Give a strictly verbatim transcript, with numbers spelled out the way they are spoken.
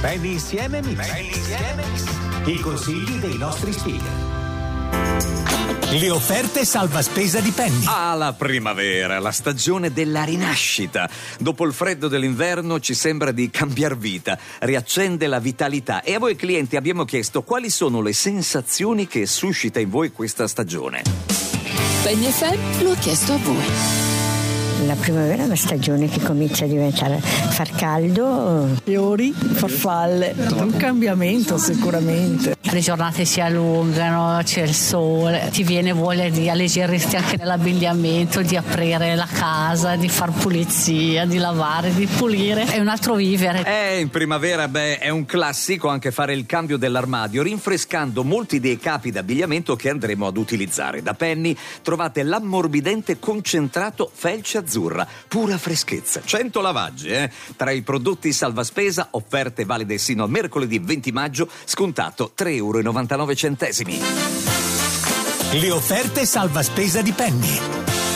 Penny insieme Mix. Penny insieme Mix. I consigli dei nostri speaker. Le offerte salva spesa di Penny. Ah, la primavera, la stagione della rinascita. Dopo il freddo dell'inverno ci sembra di cambiar vita, riaccende la vitalità. E a voi clienti abbiamo chiesto quali sono le sensazioni che suscita in voi questa stagione. Penny F M lo ha chiesto a voi. La primavera è una stagione che comincia a diventare far caldo, fiori, farfalle, un cambiamento sicuramente. Le giornate si allungano, c'è il sole, ti viene voglia di alleggerirti anche nell'abbigliamento, di aprire la casa, di far pulizia, di lavare, di pulire. È un altro vivere. Eh, in primavera, beh, è un classico anche fare il cambio dell'armadio, rinfrescando molti dei capi d'abbigliamento che andremo ad utilizzare. Da Penny trovate l'ammorbidente concentrato felce azzurra, pura freschezza, cento lavaggi, eh? Tra i prodotti salvaspesa, offerte valide sino al mercoledì venti maggio, scontato tre virgola novantanove euro. Le offerte salvaspesa di Penny.